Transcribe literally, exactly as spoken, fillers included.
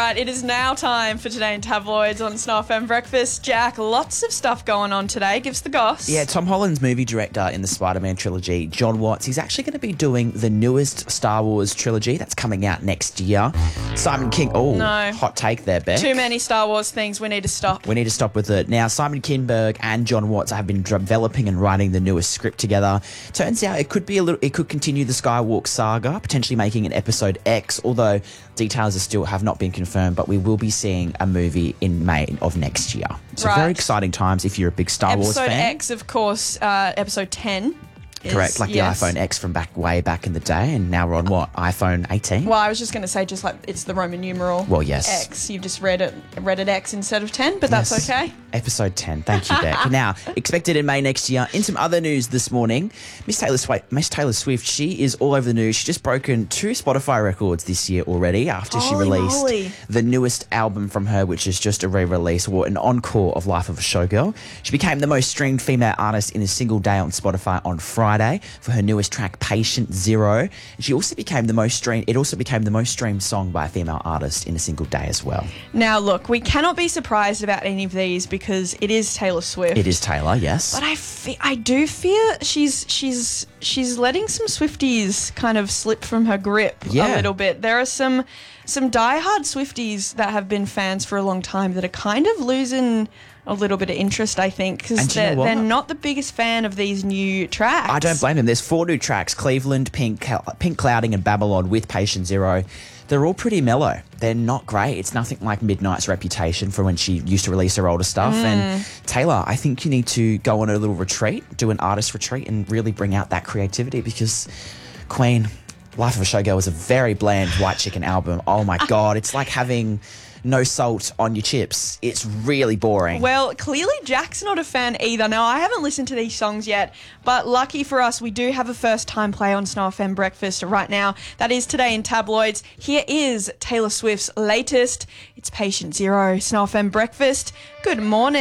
right, it is now time for Today in Tabloids on Snow F M Breakfast. Jack, lots of stuff going on today. Gives the goss. Yeah, Tom Holland's movie director in the Spider-Man trilogy, John Watts, he's actually going to be doing the newest Star Wars trilogy that's coming out next year. Simon King, oh, No. hot take there, Beck. Too many Star Wars things. We need to stop. We need to stop with it. Now, Simon Kinberg and John Watts have been developing and writing the newest script together. Turns out it could be a little, it could continue the Skywalk saga, potentially making an episode X, although details are still have not been confirmed, but we will be seeing a movie in May of next year. So Right. very exciting times if you're a big Star Wars Episode fan. X, of course, uh, episode ten. Is, Correct, like yes. the iPhone X from back way back in the day, and now we're on what, iPhone eighteen? Well, I was just going to say, just like it's the Roman numeral. Well, yes. X. You've just read it, read it X instead of ten, but that's Yes. okay. Episode ten. Thank you, Beck. Now, expected in May next year. In some other news this morning, Miss Taylor Swift, Miss Taylor Swift, she is all over the news. She just broken two Spotify records this year already after she Holy released moly. the newest album from her, which is just a re-release or an encore of Life of a Showgirl. She became the most streamed female artist in a single day on Spotify on Friday for her newest track, Patient Zero. And she also became the most streamed. It also became the most streamed song by a female artist in a single day as well. Now, look, we cannot be surprised about any of these because it is Taylor Swift. It is Taylor, yes. But I, fe- I do fear she's she's she's letting some Swifties kind of slip from her grip Yeah. a little bit. There are some some diehard Swifties that have been fans for a long time that are kind of losing a little bit of interest, I think, because And do you know they're, what? they're not the biggest fan of these new tracks. I don't blame them. There's four new tracks, Cleveland, Pink, Pink Clouding and Babylon with Patient Zero. They're all pretty mellow. They're not great. It's nothing like Midnight's reputation for when she used to release her older stuff. Mm. And Taylor, I think you need to go on a little retreat, do an artist retreat and really bring out that creativity because Queen, Life of a Showgirl was a very bland white chicken album. Oh my God. It's like having no salt on your chips. It's really boring. Well, clearly Jack's not a fan either. Now, I haven't listened to these songs yet, but lucky for us, we do have a first-time play on Snow F M Breakfast right now. That is Today in Tabloids. Here is Taylor Swift's latest. It's Patient Zero, Snow F M Breakfast. Good morning.